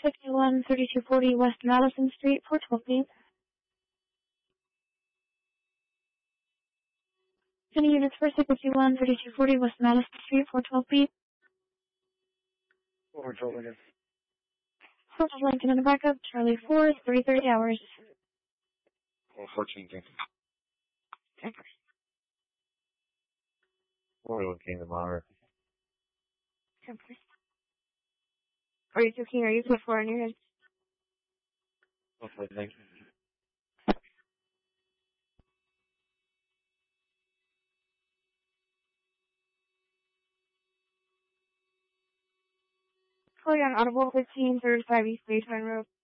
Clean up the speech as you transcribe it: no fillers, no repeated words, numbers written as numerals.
513240 West Madison Street, 412B. Any units for 513240 West Madison Street, 412B. 412 Lincoln. 412 Lincoln in the backup, Charlie 4, 330 hours. 414 Lincoln. Okay. 411 Kingdom Honor. Okay. Are you joking? Are you put 4 on your head? 412 Lincoln. Fully on Audible 1535 East Baytown Road.